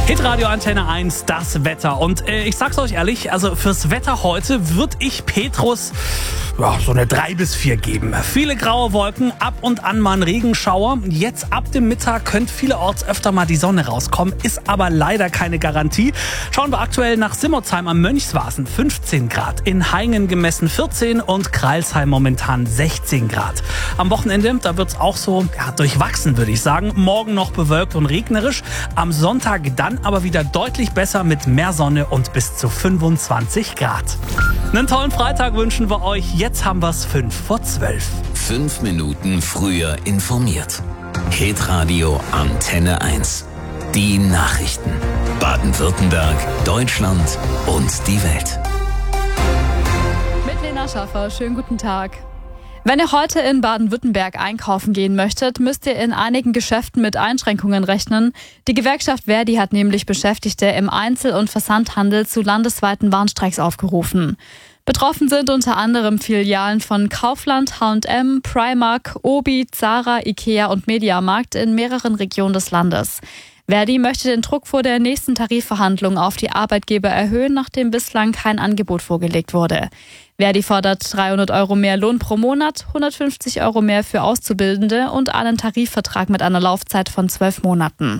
Hitradio Antenne 1, das Wetter. Und ich sag's euch ehrlich, also fürs Wetter heute würde ich Petrus so eine 3 bis 4 geben. Viele graue Wolken, ab und an mal ein Regenschauer. Jetzt ab dem Mittag könnte vielerorts öfter mal die Sonne rauskommen, ist aber leider keine Garantie. Schauen wir aktuell nach Simmertsheim am Mönchswasen, 15 Grad. In Haingen gemessen 14 und Kreilsheim momentan 16 Grad. Am Wochenende, da wird's auch so durchwachsen, würde ich sagen. Morgen noch bewölkt und regnerisch. Am Sonntag dann aber wieder deutlich besser mit mehr Sonne und bis zu 25 Grad. Einen tollen Freitag wünschen wir euch. Jetzt haben wir's 11:55. 5 Minuten früher informiert. Hitradio Antenne 1. Die Nachrichten. Baden-Württemberg, Deutschland und die Welt. Mit Lena Schaffer, schönen guten Tag. Wenn ihr heute in Baden-Württemberg einkaufen gehen möchtet, müsst ihr in einigen Geschäften mit Einschränkungen rechnen. Die Gewerkschaft Verdi hat nämlich Beschäftigte im Einzel- und Versandhandel zu landesweiten Warnstreiks aufgerufen. Betroffen sind unter anderem Filialen von Kaufland, H&M, Primark, Obi, Zara, Ikea und Mediamarkt in mehreren Regionen des Landes. Verdi möchte den Druck vor der nächsten Tarifverhandlung auf die Arbeitgeber erhöhen, nachdem bislang kein Angebot vorgelegt wurde. Verdi fordert 300 € mehr Lohn pro Monat, 150 € mehr für Auszubildende und einen Tarifvertrag mit einer Laufzeit von 12 Monaten.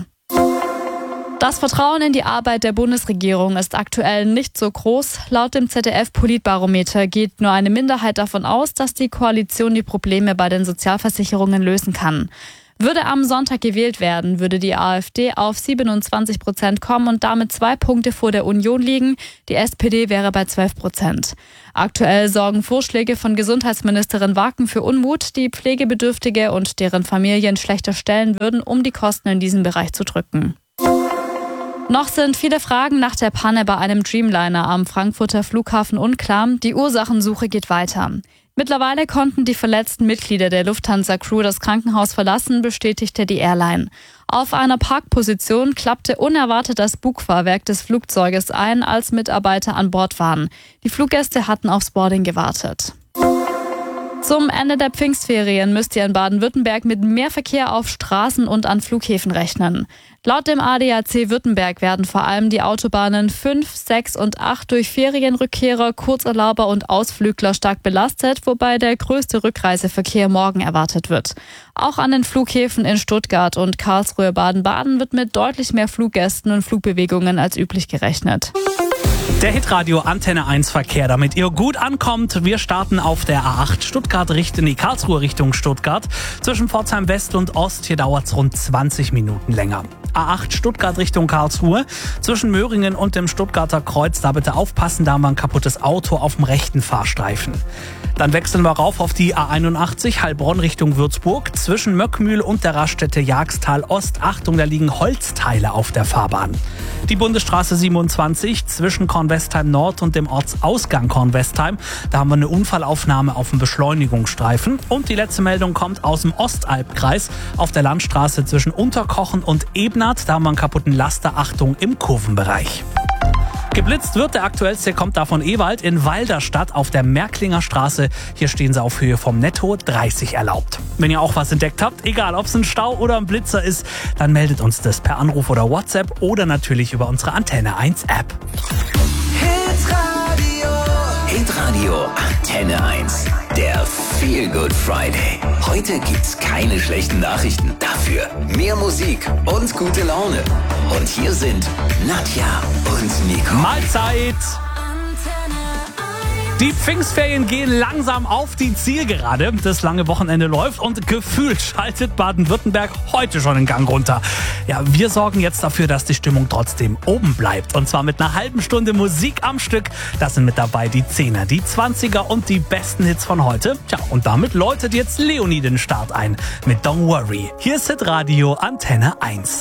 Das Vertrauen in die Arbeit der Bundesregierung ist aktuell nicht so groß. Laut dem ZDF-Politbarometer geht nur eine Minderheit davon aus, dass die Koalition die Probleme bei den Sozialversicherungen lösen kann. Würde am Sonntag gewählt werden, würde die AfD auf 27% kommen und damit 2 Punkte vor der Union liegen. Die SPD wäre bei 12%. Aktuell sorgen Vorschläge von Gesundheitsministerin Waken für Unmut, die Pflegebedürftige und deren Familien schlechter stellen würden, um die Kosten in diesem Bereich zu drücken. Noch sind viele Fragen nach der Panne bei einem Dreamliner am Frankfurter Flughafen unklar. Die Ursachensuche geht weiter. Mittlerweile konnten die verletzten Mitglieder der Lufthansa-Crew das Krankenhaus verlassen, bestätigte die Airline. Auf einer Parkposition klappte unerwartet das Bugfahrwerk des Flugzeuges ein, als Mitarbeiter an Bord waren. Die Fluggäste hatten aufs Boarding gewartet. Zum Ende der Pfingstferien müsst ihr in Baden-Württemberg mit mehr Verkehr auf Straßen und an Flughäfen rechnen. Laut dem ADAC Württemberg werden vor allem die Autobahnen 5, 6 und 8 durch Ferienrückkehrer, Kurzurlauber und Ausflügler stark belastet, wobei der größte Rückreiseverkehr morgen erwartet wird. Auch an den Flughäfen in Stuttgart und Karlsruhe-Baden-Baden wird mit deutlich mehr Fluggästen und Flugbewegungen als üblich gerechnet. Der Hitradio Antenne 1 Verkehr, damit ihr gut ankommt. Wir starten auf der A8 Karlsruhe Richtung Stuttgart. Zwischen Pforzheim West und Ost, hier dauert es rund 20 Minuten länger. A8 Stuttgart Richtung Karlsruhe. Zwischen Möhringen und dem Stuttgarter Kreuz, da bitte aufpassen, da haben wir ein kaputtes Auto auf dem rechten Fahrstreifen. Dann wechseln wir rauf auf die A81 Heilbronn Richtung Würzburg. Zwischen Möckmühl und der Raststätte Jagstal Ost. Achtung, da liegen Holzteile auf der Fahrbahn. Die Bundesstraße 27 zwischen Kornwestheim Nord und dem Ortsausgang Kornwestheim. Da haben wir eine Unfallaufnahme auf dem Beschleunigungsstreifen. Und die letzte Meldung kommt aus dem Ostalbkreis auf der Landstraße zwischen Unterkochen und Ebnath. Da haben wir einen kaputten Laster. Achtung im Kurvenbereich. Geblitzt wird, der aktuellste kommt da von Ewald in Walderstadt auf der Märklinger Straße. Hier stehen sie auf Höhe vom Netto 30 erlaubt. Wenn ihr auch was entdeckt habt, egal ob es ein Stau oder ein Blitzer ist, dann meldet uns das per Anruf oder WhatsApp oder natürlich über unsere Antenne 1 App. Hitradio Antenne 1. Der Feel Good Friday. Heute gibt's keine schlechten Nachrichten. Dafür mehr Musik und gute Laune. Und hier sind Nadja und Nico. Mahlzeit! Die Pfingstferien gehen langsam auf die Zielgerade. Das lange Wochenende läuft und gefühlt schaltet Baden-Württemberg heute schon den Gang runter. Ja, wir sorgen jetzt dafür, dass die Stimmung trotzdem oben bleibt. Und zwar mit einer halben Stunde Musik am Stück. Das sind mit dabei die 10er, die 20er und die besten Hits von heute. Tja, und damit läutet jetzt Leonie den Start ein mit Don't Worry. Hier ist Hitradio Antenne 1.